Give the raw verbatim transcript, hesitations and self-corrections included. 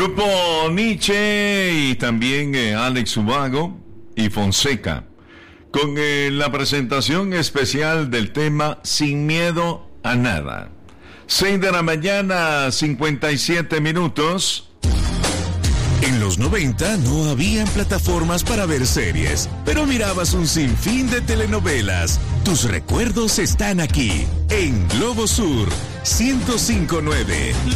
Grupo Nietzsche y también eh, Alex Ubago y Fonseca, con eh, la presentación especial del tema Sin Miedo a Nada. seis de la mañana, cincuenta y siete minutos. En los noventa no habían plataformas para ver series, pero mirabas un sinfín de telenovelas. Tus recuerdos están aquí, en Globo Sur ciento cinco punto nueve.